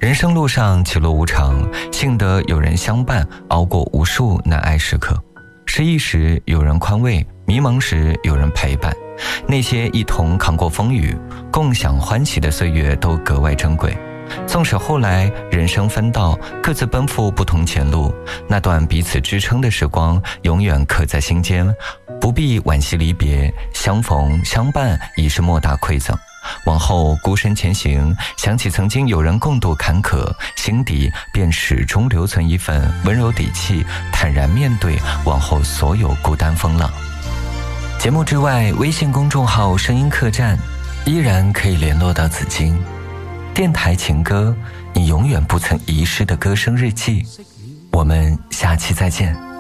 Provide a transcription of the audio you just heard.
人生路上起落无常，幸得有人相伴，熬过无数难挨时刻。失意时有人宽慰，迷茫时有人陪伴。那些一同扛过风雨，共享欢喜的岁月都格外珍贵。纵使后来人生分道，各自奔赴不同前路，那段彼此支撑的时光永远刻在心间，不必惋惜离别，相逢相伴已是莫大馈赠。往后孤身前行，想起曾经有人共度坎坷，心底便始终留存一份温柔底气，坦然面对往后所有孤单风浪。节目之外，微信公众号声音客栈依然可以联络到紫金。电台情歌，你永远不曾遗失的歌声日记。我们下期再见。